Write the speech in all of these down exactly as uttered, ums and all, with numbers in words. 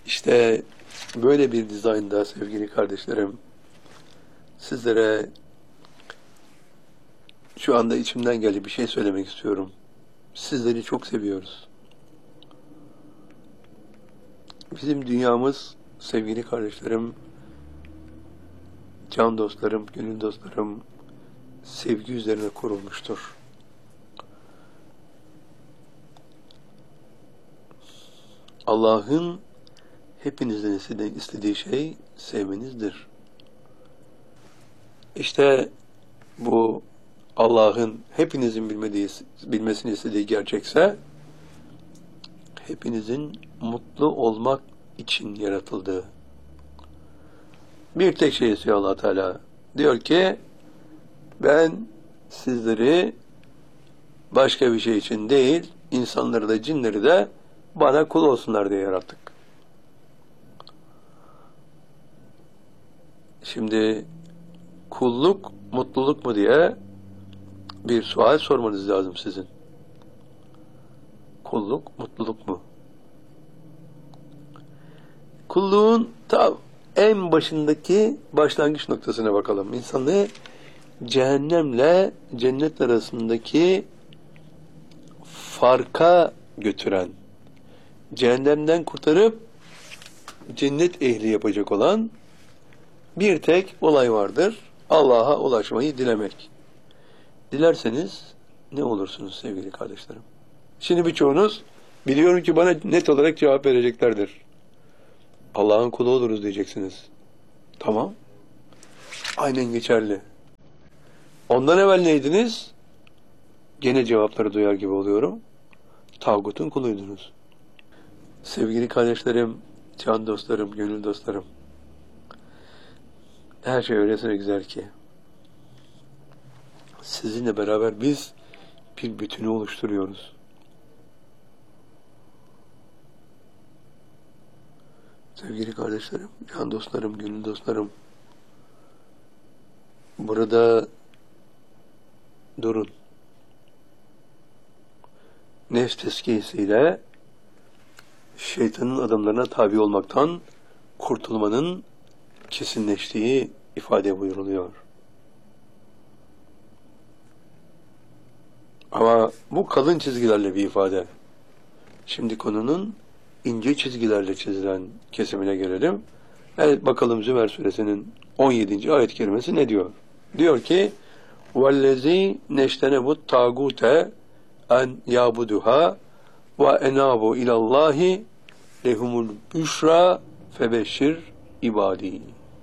İşte böyle bir dizaynda sevgili kardeşlerim, sizlere şu anda içimden geldi bir şey söylemek istiyorum. Sizleri çok seviyoruz. Bizim dünyamız sevgili kardeşlerim, can dostlarım, gönül dostlarım, sevgi üzerine kurulmuştur. Allah'ın hepinizden istediği şey sevmenizdir. İşte bu Allah'ın hepinizin bilmediği, bilmesini istediği gerçekse, hepinizin mutlu olmak için yaratıldığı. Bir tek şey istiyor Allah Teala. Diyor ki, ben sizleri başka bir şey için değil, insanları da cinleri de bana kul olsunlar diye yarattık. Şimdi kulluk mutluluk mu diye bir sual sormanız lazım sizin. Kulluk mutluluk mu? Kulluğun tam en başındaki başlangıç noktasına bakalım. İnsanı cehennemle cennet arasındaki farka götüren, cehennemden kurtarıp cennet ehli yapacak olan bir tek olay vardır. Allah'a ulaşmayı dilemek. Dilerseniz ne olursunuz sevgili kardeşlerim? Şimdi birçoğunuz biliyorum ki bana net olarak cevap vereceklerdir. Allah'ın kulu oluruz diyeceksiniz. Tamam. Aynen geçerli. Ondan evvel neydiniz? Gene cevapları duyar gibi oluyorum. Tağutun kuluydunuz. Sevgili kardeşlerim, can dostlarım, gönül dostlarım. Her şey öylesine güzel ki. Sizinle beraber biz bir bütünü oluşturuyoruz. Sevgili kardeşlerim, can dostlarım, gönül dostlarım. Burada durun. Nefs tezkiyesiyle şeytanın adımlarına tabi olmaktan kurtulmanın kesinleştiği ifade buyuruluyor. Ama bu kalın çizgilerle bir ifade. Şimdi konunun ince çizgilerle çizilen kesimine gelelim. Evet, bakalım Zümer suresinin on yedinci ayet kerimesi ne diyor? Diyor ki وَالَّذ۪ي نَشْتَنَبُ التَّاغُوتَ اَنْ يَعْبُدُهَا وَاَنَابُوا اِلَى اللّٰهِ لَهُمُ الْبُشْرَى فَبَشِّرْ ibadi.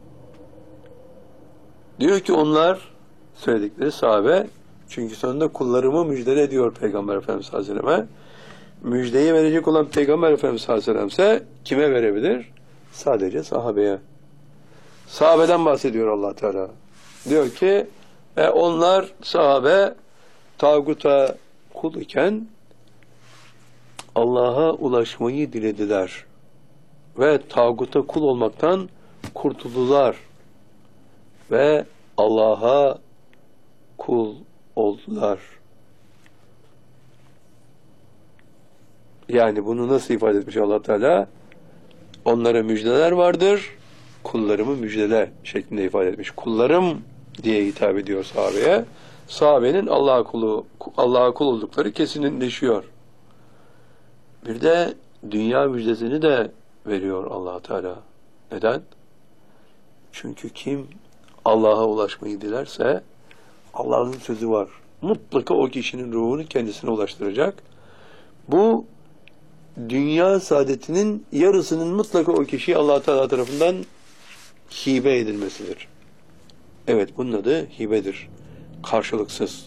Diyor ki onlar, söyledikleri sahabe, çünkü sonunda kullarımı müjdele diyor Peygamber Efendimiz Aleyhisselam'a. Müjdeyi verecek olan Peygamber Efendimiz Aleyhisselam ise kime verebilir? Sadece sahabeye. Sahabeden bahsediyor Allah Teala. Diyor ki, ve onlar sahabe tağuta kul iken Allah'a ulaşmayı dilediler. Ve tağuta kul olmaktan kurtuldular. Ve Allah'a kul oldular. Yani bunu nasıl ifade etmiş Allah Teala? Onlara müjdeler vardır, kullarımı müjdele şeklinde ifade etmiş. Kullarım diye hitap ediyor sahabeye. Sahabenin Allah'a kulu, Allah'a kul oldukları kesinleşiyor. Bir de dünya müjdesini de veriyor Allah Teala. Neden? Çünkü kim Allah'a ulaşmayı dilerse Allah'ın sözü var. Mutlaka o kişinin ruhunu kendisine ulaştıracak. Bu dünya saadetinin yarısının mutlaka o kişiye Allah Teala tarafından hibe edilmesidir. Evet, bunun adı hibedir. Karşılıksız.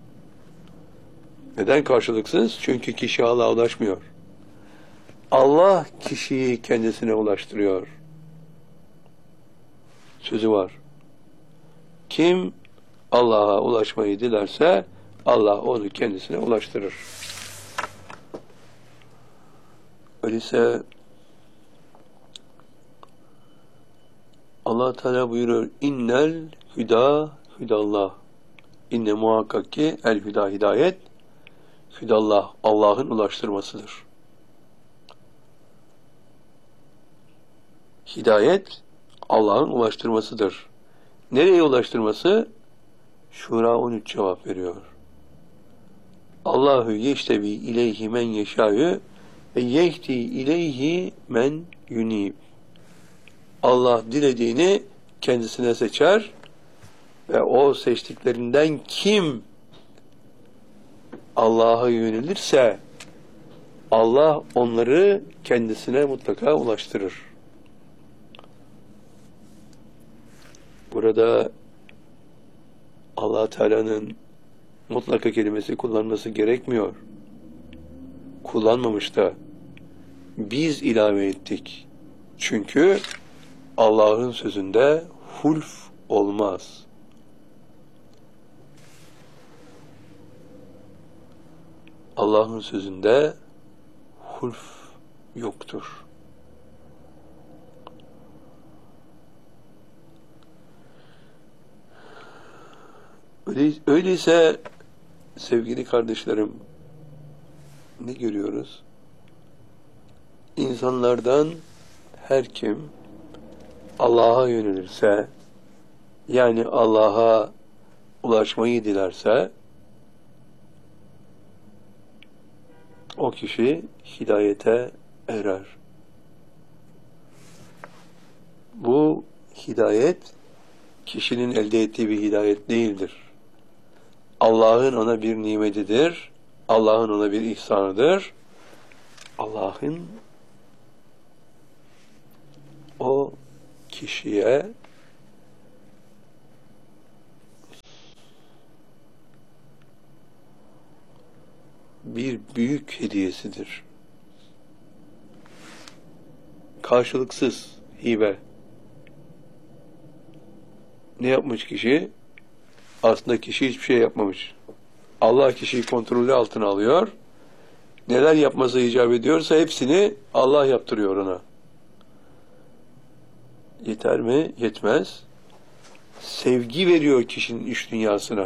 Neden karşılıksız? Çünkü kişi Allah'a ulaşmıyor. Allah kişiyi kendisine ulaştırıyor. Sözü var. Kim Allah'a ulaşmayı dilerse Allah onu kendisine ulaştırır. Öyleyse Allah Teala buyuruyor, innel hüda hüdallah. İnne muhakkak ki el hüda hidayet, hüdallah Allah'ın ulaştırmasıdır. Hidayet Allah'ın ulaştırmasıdır. Nereye ulaştırması? Şura on üç cevap veriyor. Allahu yeştebi ileyhi men yeşâ'yü ve yehdi ileyhi men yunib. Allah dilediğini kendisine seçer ve o seçtiklerinden kim Allah'a yönelirse Allah onları kendisine mutlaka ulaştırır. Burada Allah Teala'nın mutlaka kelimesi kullanması gerekmiyor. Kullanmamış da biz ilave ettik. Çünkü Allah'ın sözünde hulf olmaz. Allah'ın sözünde hulf yoktur. Öyle, öyleyse sevgili kardeşlerim, ne görüyoruz? İnsanlardan her kim Allah'a yönelirse, yani Allah'a ulaşmayı dilerse, o kişi hidayete erer. Bu hidayet, kişinin elde ettiği bir hidayet değildir. Allah'ın ona bir nimetidir, Allah'ın ona bir ihsanıdır. Allah'ın o kişiye bir büyük hediyesidir. Karşılıksız hibe. Ne yapmış kişi? Aslında kişi hiçbir şey yapmamış. Allah kişiyi kontrolü altına alıyor. Neler yapması icap ediyorsa hepsini Allah yaptırıyor ona. Yeter mi? Yetmez. Sevgi veriyor kişinin iç dünyasına.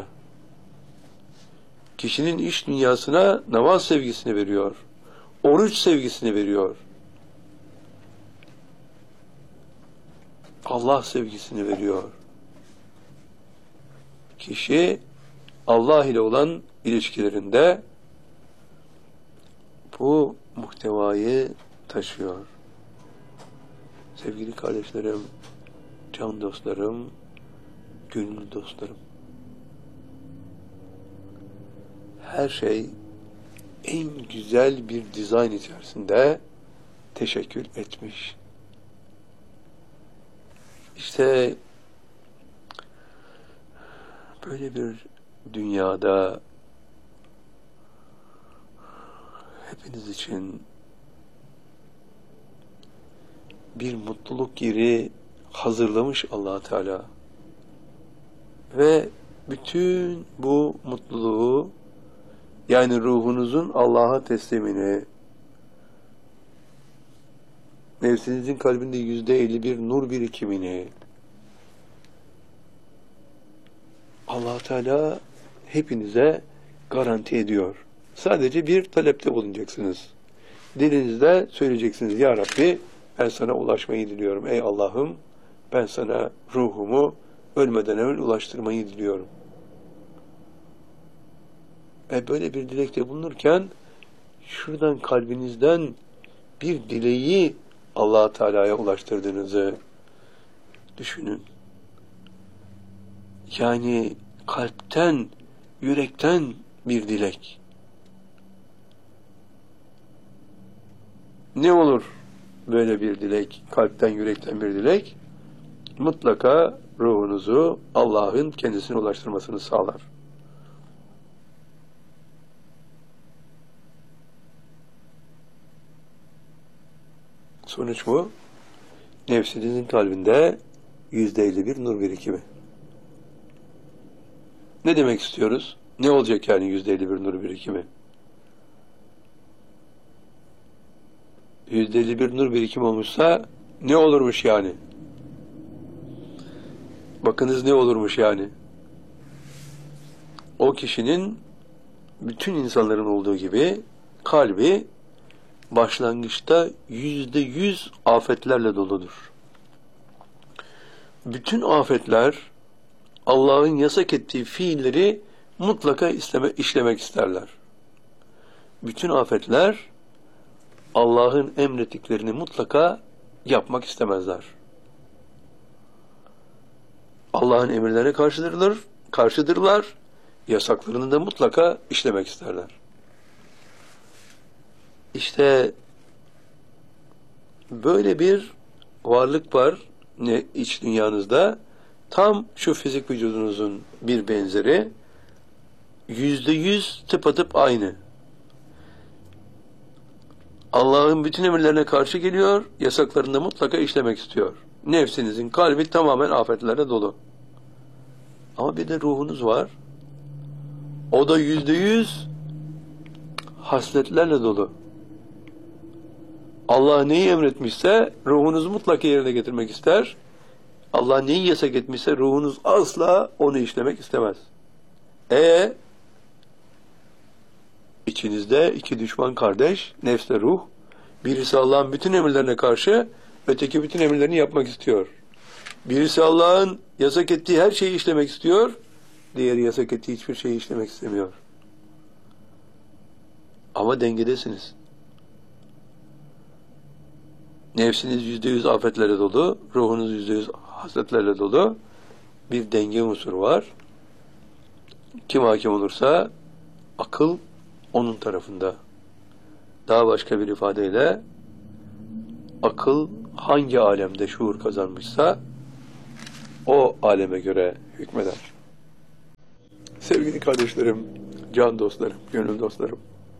Kişinin iç dünyasına namaz sevgisini veriyor. Oruç sevgisini veriyor. Allah sevgisini veriyor. Kişi Allah ile olan ilişkilerinde bu muhtevayı taşıyor. Sevgili kardeşlerim, can dostlarım, gönül dostlarım. Her şey en güzel bir dizayn içerisinde teşekkül etmiş. İşte böyle bir dünyada hepiniz için bir mutluluk yeri hazırlamış Allah Teala ve bütün bu mutluluğu, yani ruhunuzun Allah'a teslimini, nefsinizin kalbinde yüzde elli bir nur birikimini Allah Teala hepinize garanti ediyor. Sadece bir talepte bulunacaksınız. Dilinizde söyleyeceksiniz: Ya Rabbi, ben sana ulaşmayı diliyorum. Ey Allah'ım, ben sana ruhumu ölmeden evvel ulaştırmayı diliyorum. E böyle bir dilekte bulunurken şuradan kalbinizden bir dileği Allah Teala'ya ulaştırdığınızı düşünün. Yani kalpten, yürekten bir dilek. Ne olur böyle bir dilek, kalpten, yürekten bir dilek? Mutlaka ruhunuzu Allah'ın kendisine ulaştırmasını sağlar. Sonuç mu? Nefsinizin kalbinde yüzde elli bir nur birikimi. Ne demek istiyoruz? Ne olacak yani yüzde elli bir nur birikimi? Yüzde elli bir nur birikimi olmuşsa ne olurmuş yani? Bakınız ne olurmuş yani? O kişinin bütün insanların olduğu gibi kalbi başlangıçta yüzde yüz afetlerle doludur. bütün afetler Allah'ın yasak ettiği fiilleri mutlaka isteme, işlemek isterler. Bütün afetler Allah'ın emrettiklerini mutlaka yapmak istemezler. Allah'ın emirlerine karşıdırlar, karşıdırlar, yasaklarını da mutlaka işlemek isterler. İşte böyle bir varlık var ne iç dünyanızda, tam şu fizik vücudunuzun bir benzeri, yüzde yüz tıpatıp aynı. Allah'ın bütün emirlerine karşı geliyor, yasaklarını da mutlaka işlemek istiyor. Nefsinizin kalbi tamamen afetlerle dolu. Ama bir de ruhunuz var. O da yüzde yüz hasletlerle dolu. Allah neyi emretmişse ruhunuz mutlaka yerine getirmek ister. Allah neyi yasak etmişse ruhunuz asla onu işlemek istemez. E içinizde iki düşman kardeş, nefsle ruh, birisi Allah'ın bütün emirlerine karşı, öteki bütün emirlerini yapmak istiyor. Birisi Allah'ın yasak ettiği her şeyi işlemek istiyor, diğeri yasak ettiği hiçbir şeyi işlemek istemiyor. Ama dengedesiniz. Nefsiniz yüzde yüz afetlerle dolu, ruhunuz yüzde yüz hasretlerle dolu. Bir denge unsuru var. Kim hakim olursa akıl onun tarafında. Daha başka bir ifadeyle akıl hangi alemde şuur kazanmışsa o aleme göre hükmeder. Sevgili kardeşlerim, can dostlarım, gönül dostlarım,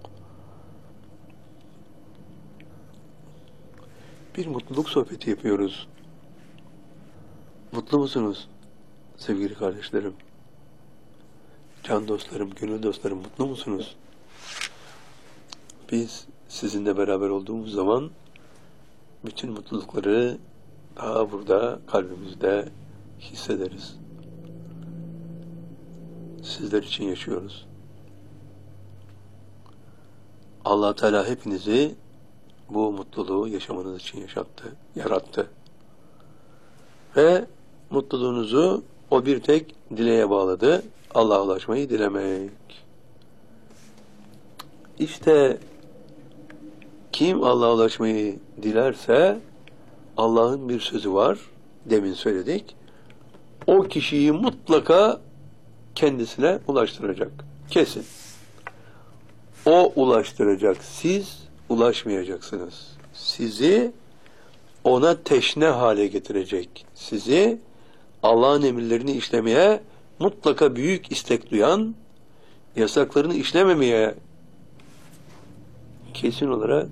bir mutluluk sohbeti yapıyoruz. Mutlu musunuz sevgili kardeşlerim? Can dostlarım, gönül dostlarım, mutlu musunuz? Biz sizinle beraber olduğumuz zaman bütün mutlulukları daha burada kalbimizde hissederiz. Sizler için yaşıyoruz. Allah Teala hepinizi bu mutluluğu yaşamanız için yaşattı, yarattı. Ve mutluluğunuzu o bir tek dileğe bağladı. Allah'a ulaşmayı dilemek. İşte kim Allah'a ulaşmayı dilerse Allah'ın bir sözü var. Demin söyledik. O kişiyi mutlaka kendisine ulaştıracak. Kesin. O ulaştıracak. Siz ulaşmayacaksınız. Sizi ona teşne hale getirecek. Sizi Allah'ın emirlerini işlemeye mutlaka büyük istek duyan, yasaklarını işlememeye kesin olarak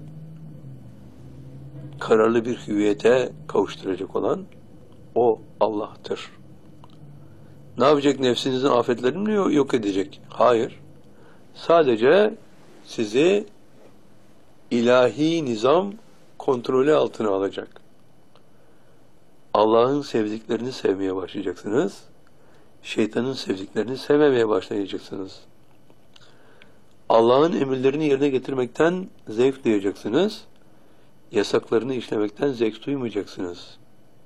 kararlı bir hüviyete kavuşturacak olan o Allah'tır. Ne yapacak? Nefsinizin afetlerini mi yok edecek? Hayır. Sadece sizi ilahi nizam kontrolü altına alacak. Allah'ın sevdiklerini sevmeye başlayacaksınız. Şeytanın sevdiklerini sevmemeye başlayacaksınız. Allah'ın emirlerini yerine getirmekten zevk duyacaksınız. Yasaklarını işlemekten zevk duymayacaksınız.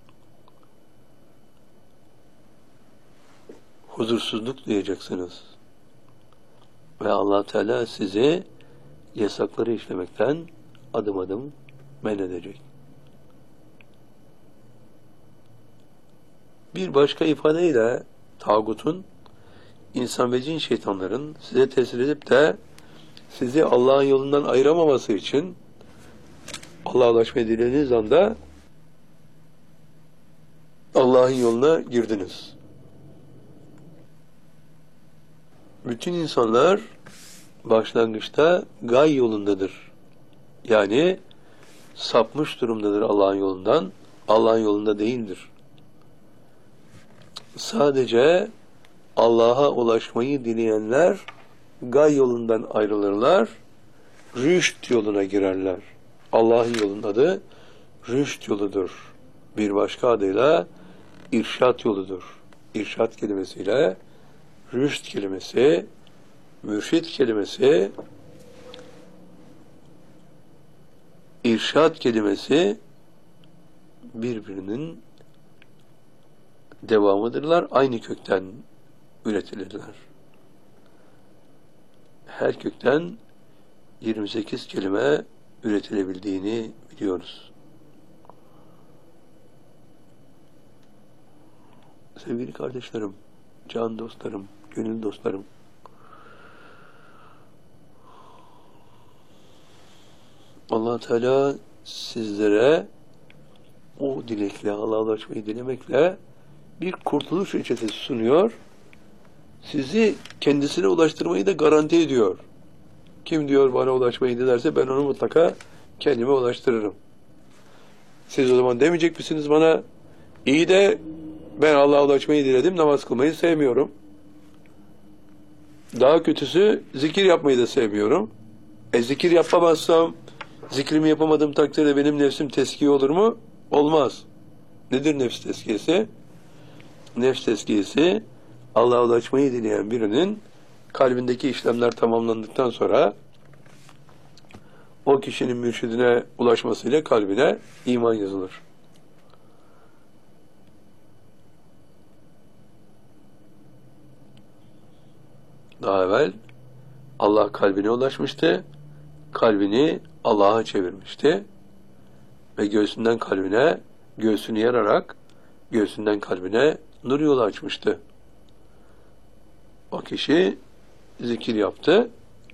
Huzursuzluk duyacaksınız. Ve Allah Teala sizi yasakları işlemekten adım adım men edecek. Bir başka ifadeyle tağutun, insan ve cin şeytanların size tesir edip de sizi Allah'ın yolundan ayıramaması için Allah'a ulaşmayı dilediğiniz anda Allah'ın yoluna girdiniz. Bütün insanlar başlangıçta gay yolundadır. Yani sapmış durumdadır Allah'ın yolundan. Allah'ın yolunda değildir. Sadece Allah'a ulaşmayı dileyenler gay yolundan ayrılırlar, rüşt yoluna girerler. Allah'ın yolunun adı rüşt yoludur. Bir başka adıyla irşat yoludur. İrşat kelimesiyle rüşt kelimesi, mürşid kelimesi, irşat kelimesi birbirinin devamıdırlar. Aynı kökten üretilirler. Her kökten yirmi sekiz kelime üretilebildiğini biliyoruz. Sevgili kardeşlerim, can dostlarım, gönül dostlarım, Allah Teala sizlere o dilekle, Allah'a ulaşmayı dilemekle bir kurtuluş reçetesi sunuyor. Sizi kendisine ulaştırmayı da garanti ediyor. Kim diyor bana ulaşmayı dilerse ben onu mutlaka kendime ulaştırırım. Siz o zaman demeyecek misiniz bana, iyi de ben Allah'a ulaşmayı diledim, namaz kılmayı sevmiyorum. Daha kötüsü zikir yapmayı da sevmiyorum. E zikir yapamazsam, zikrimi yapamadığım takdirde benim nefsim teskiye olur mu? Olmaz. Nedir nefs teskiyesi? Nefs teskiyesi, Allah'a ulaşmayı dileyen birinin kalbindeki işlemler tamamlandıktan sonra o kişinin mürşidine ulaşmasıyla kalbine iman yazılır. Daha evvel Allah kalbine ulaşmıştı, kalbini Allah'a çevirmişti ve göğsünden kalbine, göğsünü yararak göğsünden kalbine nur yolu açmıştı. O kişi zikir yaptı.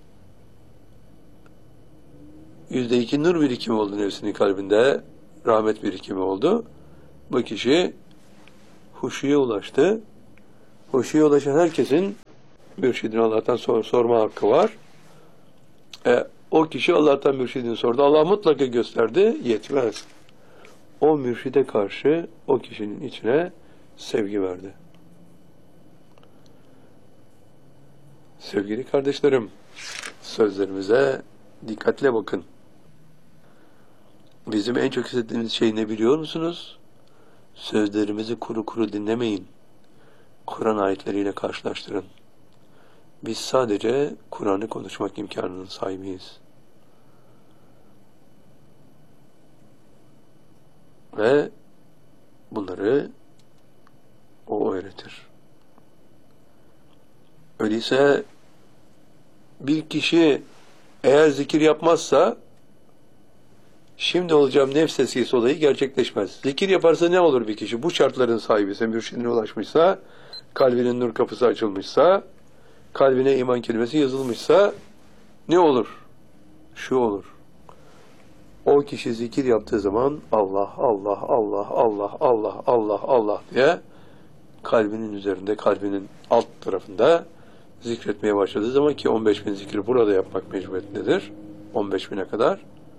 Yüzde iki nur birikimi oldu nefsinin kalbinde, rahmet birikimi oldu. Bu kişi huşuya ulaştı. Huşuya ulaşan herkesin mürşidine Allah'tan sor, sorma hakkı var. E, o kişi Allah'tan mürşidini sordu. Allah mutlaka gösterdi. Yetmez. O mürşide karşı o kişinin içine sevgi verdi. Sevgili kardeşlerim, sözlerimize dikkatle bakın. Bizim en çok istediğimiz şey ne biliyor musunuz? Sözlerimizi kuru kuru dinlemeyin. Kur'an ayetleriyle karşılaştırın. Biz sadece Kur'an'ı konuşmak imkanının sahibiyiz. Ve bunları o öğretir. Öyleyse bir kişi eğer zikir yapmazsa şimdi olacağım nefs teskiyesi olayı gerçekleşmez. Zikir yaparsa ne olur bir kişi? Bu şartların sahibi ise, mürşidine ulaşmışsa, kalbinin nur kapısı açılmışsa, kalbine iman kelimesi yazılmışsa ne olur? Şu olur. O kişi zikir yaptığı zaman Allah, Allah, Allah, Allah, Allah, Allah, Allah diye kalbinin üzerinde, kalbinin alt tarafında zikretmeye başladığı zaman, ki on beş bin zikri burada yapmak mecburiyetindedir. on beş bine kadar.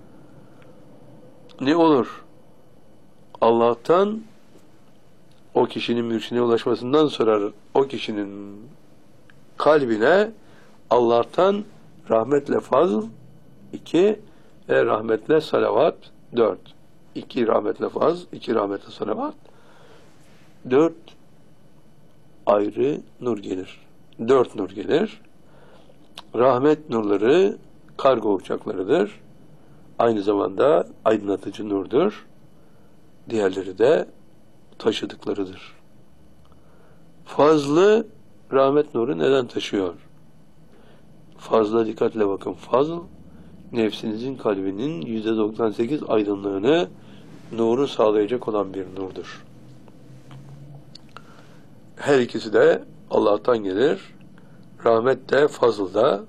Ne olur? Allah'tan o kişinin mürşidine ulaşmasından sonra o kişinin kalbine Allah'tan rahmetle fazl, iki, ve rahmetle salavat, dört. İki rahmetle fazl, iki rahmetle salavat, dört ayrı nur gelir. Dört nur gelir. Rahmet nurları kargo uçaklarıdır. Aynı zamanda aydınlatıcı nurdur. Diğerleri de taşıdıklarıdır. Fazlı rahmet nuru neden taşıyor? Fazla dikkatle bakın. Fazl, nefsinizin kalbinin yüzde doksan sekiz aydınlığını, nuru sağlayacak olan bir nurdur. Her ikisi de Allah'tan gelir. Rahmet de, fazl da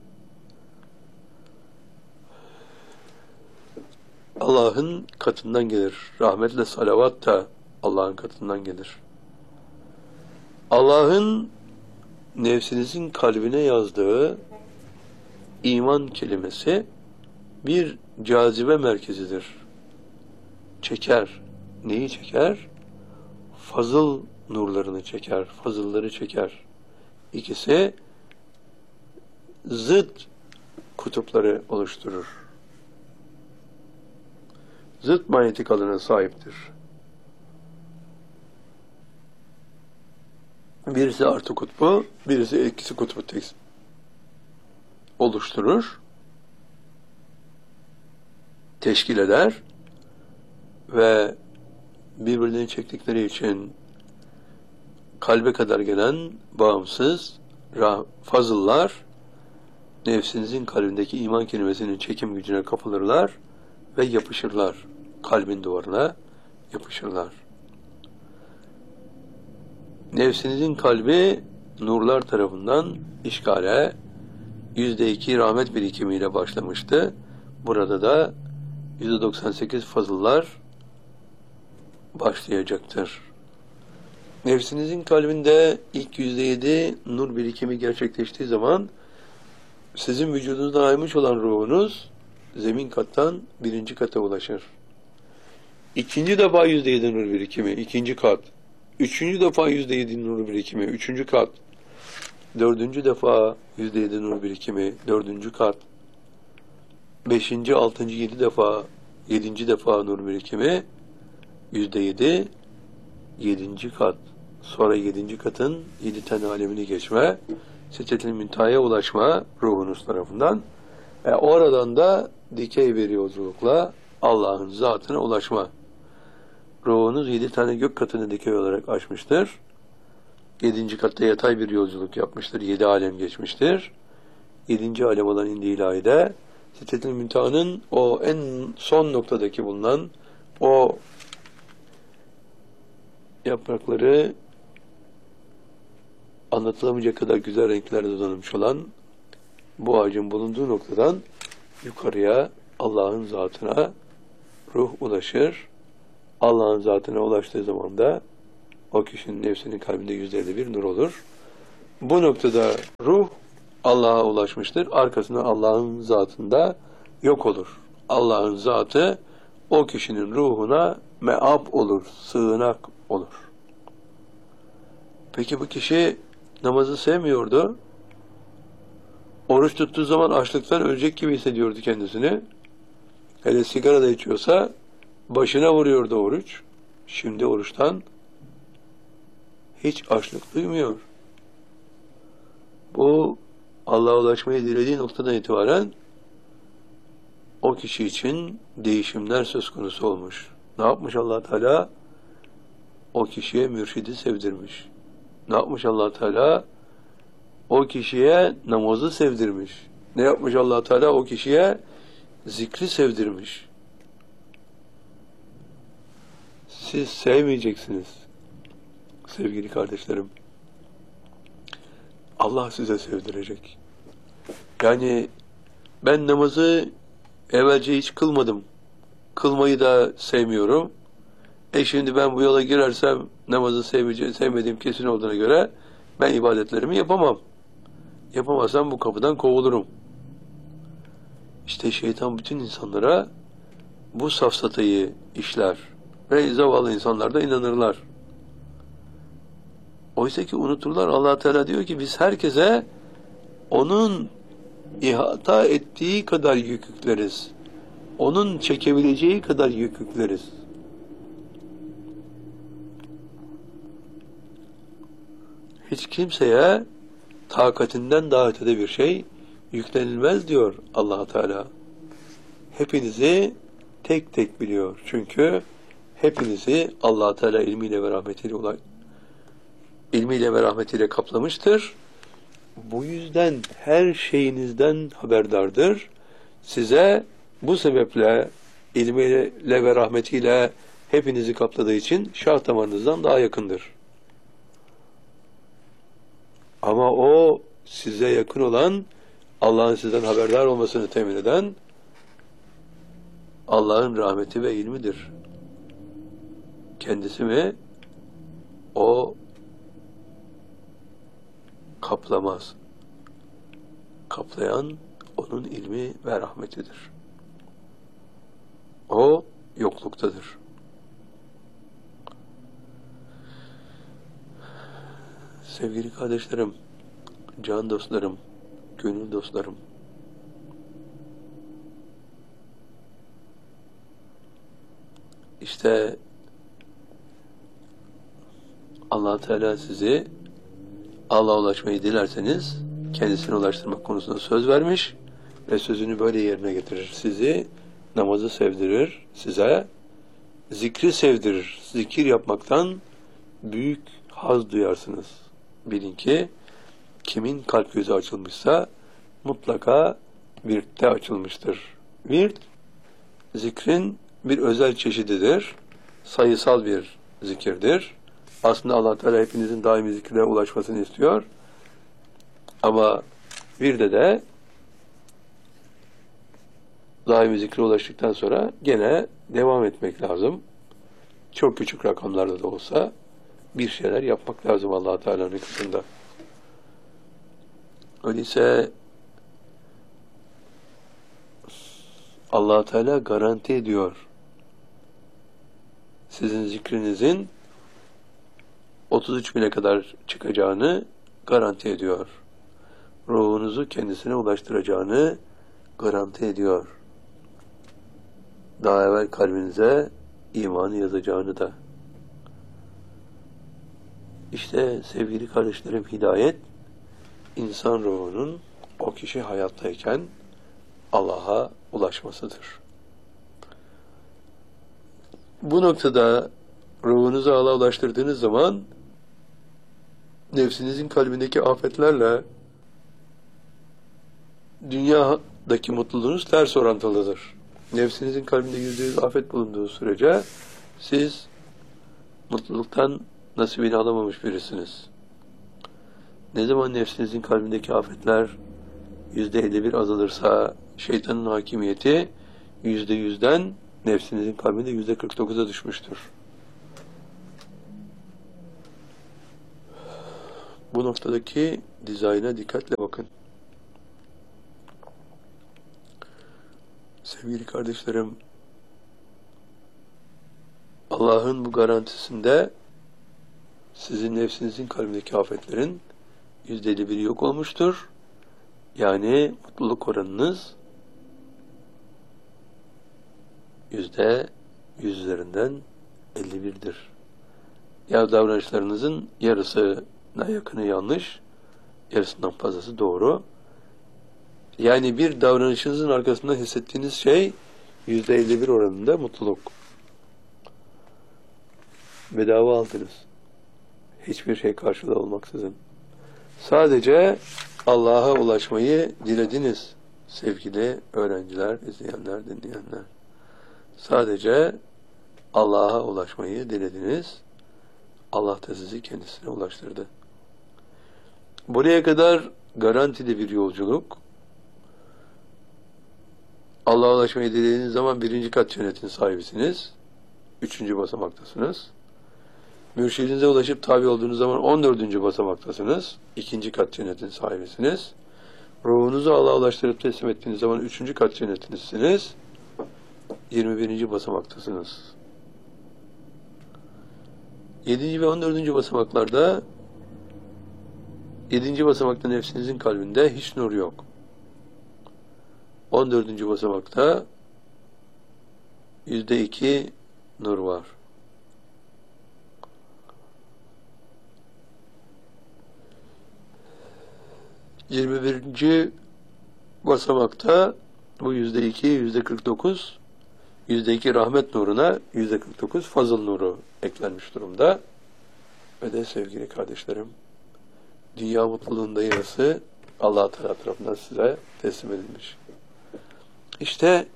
Allah'ın katından gelir. Rahmetle salavat da Allah'ın katından gelir. Allah'ın nefsinizin kalbine yazdığı iman kelimesi bir cazibe merkezidir. Çeker. Neyi çeker? Fazıl nurlarını çeker, fazılları çeker. İkisi zıt kutupları oluşturur. Zıt manyetik alana sahiptir. Birisi artı kutbu, birisi eksi kutbu oluşturur, teşkil eder ve birbirini çektikleri için kalbe kadar gelen bağımsız fazıllar nefsinizin kalbindeki iman kelimesinin çekim gücüne kapılırlar ve yapışırlar. Kalbin duvarına yapışırlar. Nefsinizin kalbi nurlar tarafından işgale yüzde iki rahmet birikimiyle başlamıştı. Burada da yüzde doksan sekiz fazıllar başlayacaktır. Nefsinizin kalbinde ilk yüzde yedi nur birikimi gerçekleştiği zaman sizin vücudunuzdan aymış olan ruhunuz zemin kattan birinci kata ulaşır. İkinci defa yüzde yedi nur birikimi, ikinci kat. Üçüncü defa yüzde yedi nur birikimi, üçüncü kat. Dördüncü defa yüzde yedi nur birikimi, dördüncü kat. Beşinci, altıncı, yedi defa, yedinci defa nur birikimi, yüzde yedi, yedinci kat. Sonra yedinci katın yedi tane alemini geçme, Sidretil Münteha'ya ulaşma ruhunuz tarafından. E oradan da dikey bir yolculukla Allah'ın zatına ulaşma. Ruhunuz yedi tane gök katını dikey olarak aşmıştır. Yedinci katta yatay bir yolculuk yapmıştır. Yedi alem geçmiştir. Yedinci alem olan indi ilahide Sidretil Münteha'nın o en son noktadaki bulunan o yaprakları anlatılamayacak kadar güzel renklerde donanmış olan bu ağacın bulunduğu noktadan yukarıya Allah'ın zatına ruh ulaşır. Allah'ın zatına ulaştığı zaman da o kişinin nefsinin kalbinde yüzde elli bir nur olur. Bu noktada ruh Allah'a ulaşmıştır. Arkasından Allah'ın zatında yok olur. Allah'ın zatı o kişinin ruhuna meab olur, sığınak olur. Peki bu kişi namazı sevmiyordu. Oruç tuttuğu zaman açlıktan ölecek gibi hissediyordu kendisini. Hele sigara da içiyorsa başına vuruyordu oruç. Şimdi oruçtan hiç açlık duymuyor. Bu Allah'a ulaşmayı dilediği noktadan itibaren o kişi için değişimler söz konusu olmuş. Ne yapmış Allah Teala? O kişiye mürşidi sevdirmiş. Ne yapmış Allah Teala? O kişiye namazı sevdirmiş. Ne yapmış Allah Teala? O kişiye zikri sevdirmiş. Siz sevmeyeceksiniz sevgili kardeşlerim. Allah size sevdirecek. Yani ben namazı evvelce hiç kılmadım. Kılmayı da sevmiyorum. E şimdi ben bu yola girersem namazı sevmediğim kesin olduğuna göre ben ibadetlerimi yapamam. Yapamazsam bu kapıdan kovulurum. İşte şeytan bütün insanlara bu safsatayı işler. Ve zavallı insanlar da inanırlar. Oysa ki unuturlar. Allah Teala diyor ki biz herkese onun ihata ettiği kadar yük yükleriz. Onun çekebileceği kadar yük yükleriz. Hiç kimseye takatinden daha ötede bir şey yüklenilmez diyor Allah Teala. Hepinizi tek tek biliyor. Çünkü hepinizi Allah Teala ilmiyle ve rahmetiyle olay ilmiyle ve rahmetiyle kaplamıştır. Bu yüzden her şeyinizden haberdardır. Size bu sebeple ilmiyle ve rahmetiyle hepinizi kapladığı için şah damarınızdan daha yakındır. Ama o size yakın olan, Allah'ın sizden haberdar olmasını temin eden Allah'ın rahmeti ve ilmidir. Kendisi mi? O kaplamaz. Kaplayan onun ilmi ve rahmetidir. O yokluktadır. Sevgili kardeşlerim, can dostlarım, gönül dostlarım, işte Allah Teala sizi Allah'a ulaşmayı dilerseniz kendisine ulaştırmak konusunda söz vermiş ve sözünü böyle yerine getirir. Sizi namazı sevdirir, size zikri sevdirir. Zikir yapmaktan büyük haz duyarsınız. Bilin ki kimin kalp gözü açılmışsa mutlaka virtte açılmıştır. Virt, zikrin bir özel çeşididir. Sayısal bir zikirdir. Aslında Allah Teala hepinizin daimi zikre ulaşmasını istiyor. Ama virde de daimi zikre ulaştıktan sonra gene devam etmek lazım. Çok küçük rakamlarda da olsa bir şeyler yapmak lazım Allah Teala'nın kısmında. Öyleyse Allah Teala garanti ediyor. Sizin zikrinizin otuz üç bine kadar çıkacağını garanti ediyor. Ruhunuzu kendisine ulaştıracağını garanti ediyor. Daha evvel kalbinize imanı yazacağını da. İşte sevgili kardeşlerim, hidayet insan ruhunun o kişi hayattayken Allah'a ulaşmasıdır. Bu noktada ruhunuzu Allah'a ulaştırdığınız zaman nefsinizin kalbindeki afetlerle dünyadaki mutluluğunuz ters orantılıdır. Nefsinizin kalbinde yüzde yüz afet bulunduğu sürece siz mutluluktan nasibini alamamış birisiniz. Ne zaman nefsinizin kalbindeki afetler yüzde elli bir azalırsa şeytanın hakimiyeti yüzde yüzden nefsinizin kalbinde yüzde kırk dokuza düşmüştür. Bu noktadaki dizayna dikkatle bakın. Sevgili kardeşlerim, Allah'ın bu garantisinde sizin nefsinizin kalbindeki afetlerin yüzde elli biri yok olmuştur. Yani mutluluk oranınız yüzde yüz üzerinden elli birdir. Ya davranışlarınızın yarısına yakını yanlış, yarısından fazlası doğru. Yani bir davranışınızın arkasında hissettiğiniz şey yüzde elli bir oranında mutluluk. Bedava aldınız. Hiçbir şey karşılığı olmaksızın. Sadece Allah'a ulaşmayı dilediniz. Sevgili öğrenciler, izleyenler, dinleyenler. Sadece Allah'a ulaşmayı dilediniz. Allah da sizi kendisine ulaştırdı. Buraya kadar garantili bir yolculuk. Allah'a ulaşmayı dilediğiniz zaman birinci kat cennetin sahibisiniz. Üçüncü basamaktasınız. Mürşidinize ulaşıp tabi olduğunuz zaman on dördüncü basamaktasınız. İkinci kat cennetin sahibisiniz. Ruhunuzu Allah'a ulaştırıp teslim ettiğiniz zaman üçüncü kat cennetinizsiniz. yirmi birinci basamaktasınız. Yedinci ve on dördüncü basamaklarda yedinci basamakta nefsinizin kalbinde hiç nur yok. on dördüncü basamakta yüzde iki nur var. yirmi birinci basamakta bu yüzde iki, yüzde kırk dokuz, yüzde iki rahmet nuruna yüzde kırk dokuz fazıl nuru eklenmiş durumda. Ve de sevgili kardeşlerim, dünya mutluluğunda yarısı Allah Teala tarafından size teslim edilmiş. İşte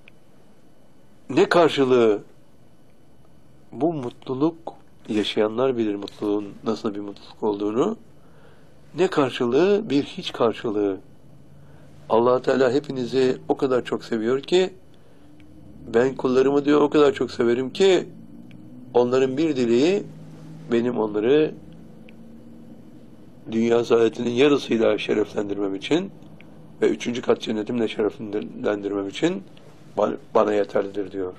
ne karşılığı bu mutluluk, yaşayanlar bilir mutluluğun nasıl bir mutluluk olduğunu. Ne karşılığı? Bir hiç karşılığı. Allah Teala hepinizi o kadar çok seviyor ki, ben kullarımı diyor o kadar çok severim ki onların bir dileği benim onları dünya saadetinin yarısıyla şereflendirmem için ve üçüncü kat cennetimle şereflendirmem için bana yeterlidir diyor.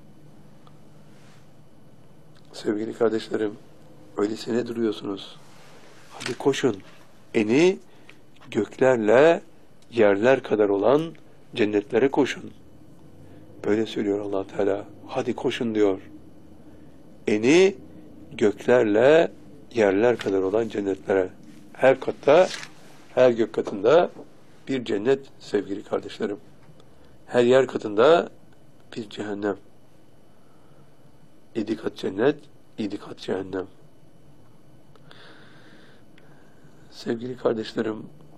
Sevgili kardeşlerim, öyleyse ne duruyorsunuz? Hadi koşun. Eni göklerle yerler kadar olan cennetlere koşun. Böyle söylüyor Allah Teala. Hadi koşun diyor. Eni göklerle yerler kadar olan cennetlere. Her katta, her gök katında bir cennet sevgili kardeşlerim. Her yer katında bir cehennem. Yedi kat cennet, yedi kat cehennem. Sevgili kardeşlerim,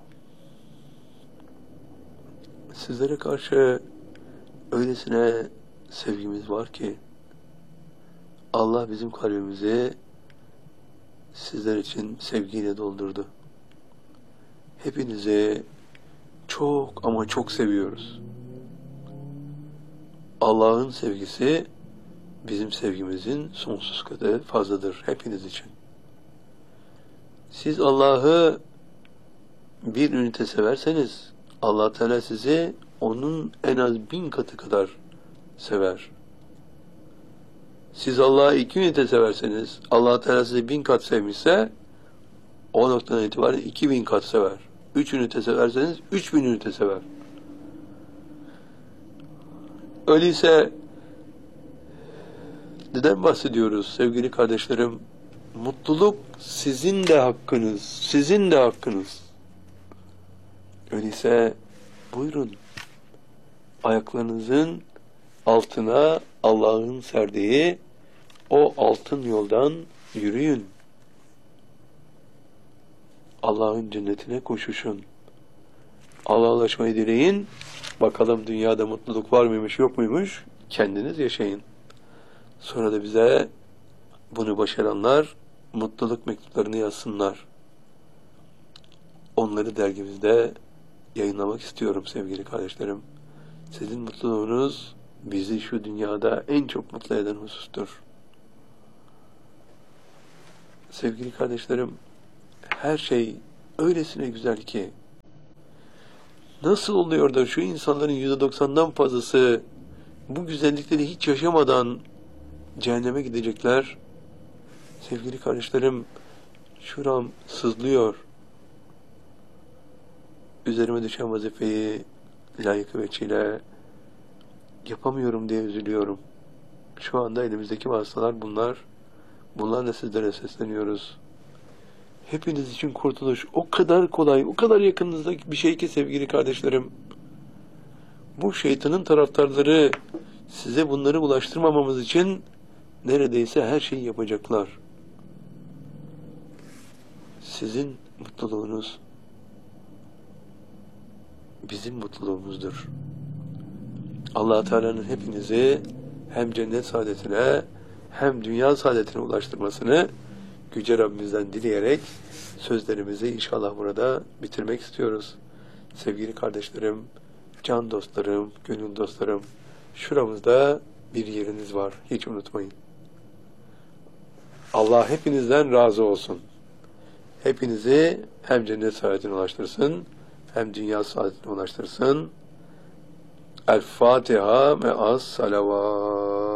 sizlere karşı öylesine sevgimiz var ki Allah bizim kalbimizi sizler için sevgiyle doldurdu. Hepinizi çok ama çok seviyoruz. Allah'ın sevgisi bizim sevgimizin sonsuz katı fazladır hepiniz için. Siz Allah'ı bir ünite severseniz Allah Teala sizi onun en az bin katı kadar sever. Siz Allah'ı iki ünite severseniz Allah Teala sizi bin kat sevmişse o noktadan itibaren iki bin kat sever. Üç ünite severseniz üç bin ünite sever. Öyleyse neden bahsediyoruz sevgili kardeşlerim? Mutluluk sizin de hakkınız, sizin de hakkınız. Öyleyse buyurun, ayaklarınızın altına Allah'ın serdiği o altın yoldan yürüyün. Allah'ın cennetine koşuşun. Allah'a ulaşmayı dileyin. Bakalım dünyada mutluluk var mıymış, yok muymuş? Kendiniz yaşayın. Sonra da bize bunu başaranlar mutluluk mektuplarını yazsınlar. Onları dergimizde yayınlamak istiyorum sevgili kardeşlerim. Sizin mutluluğunuz bizi şu dünyada en çok mutlu eden husustur. Sevgili kardeşlerim, her şey öylesine güzel ki nasıl oluyor da şu insanların yüzde doksandan fazlası bu güzellikleri hiç yaşamadan cehenneme gidecekler? Sevgili kardeşlerim, şuram sızlıyor. Üzerime düşen vazifeyi layık veçile yapamıyorum diye üzülüyorum. Şu anda elimizdeki vasıtalar bunlar. Bunlarla sizlere sesleniyoruz. Hepiniz için kurtuluş o kadar kolay, o kadar yakınınızdaki bir şey ki sevgili kardeşlerim. Bu şeytanın taraftarları size bunları ulaştırmamamız için neredeyse her şeyi yapacaklar. Sizin mutluluğunuz bizim mutluluğumuzdur. Allah Teala'nın hepinizi hem cennet saadetine hem dünya saadetine ulaştırmasını Yüce Rabbimizden dileyerek sözlerimizi inşallah burada bitirmek istiyoruz. Sevgili kardeşlerim, can dostlarım, gönül dostlarım, şuramızda bir yeriniz var. Hiç unutmayın. Allah hepinizden razı olsun. Hepinizi hem cennet saadetine ulaştırsın, hem dünya saadetine ulaştırsın. El Fatiha me'as salavat.